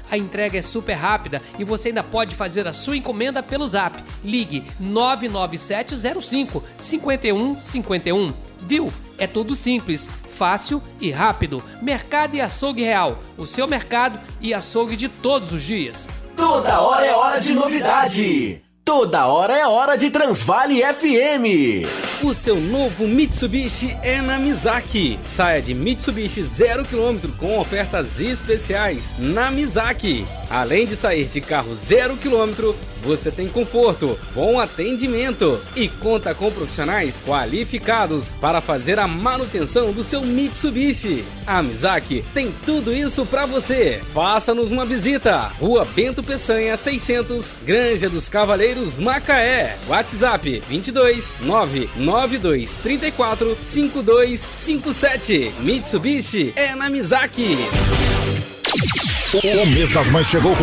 A entrega é super rápida e você ainda pode fazer a sua encomenda pelo Zap. Ligue 99705 5151. Viu? É tudo simples, fácil e rápido. Mercado e Açougue Real. O seu mercado e açougue de todos os dias. Toda hora é hora de novidade. Toda hora é hora de Transvale FM. O seu novo Mitsubishi é na Mizaki. Saia de Mitsubishi 0 km com ofertas especiais na Mizaki. Além de sair de carro 0 km, você tem conforto, bom atendimento e conta com profissionais qualificados para fazer a manutenção do seu Mitsubishi. A Mizaki tem tudo isso para você. Faça-nos uma visita. Rua Bento Peçanha 600, Granja dos Cavaleiros, Macaé. WhatsApp 22 992 34 5257. Mitsubishi é na Mizaki. O mês das mães chegou